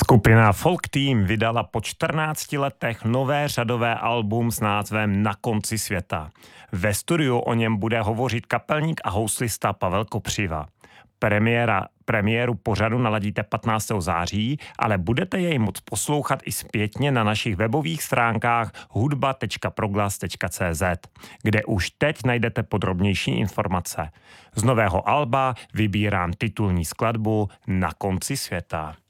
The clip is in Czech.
Skupina Folk Team vydala po 14 letech nové řadové album s názvem Na konci světa. Ve studiu o něm bude hovořit kapelník a houslista Pavel Kopřiva. Premiéru pořadu naladíte 15. září, ale budete jej moct poslouchat i zpětně na našich webových stránkách hudba.proglas.cz, kde už teď najdete podrobnější informace. Z nového alba vybírám titulní skladbu Na konci světa.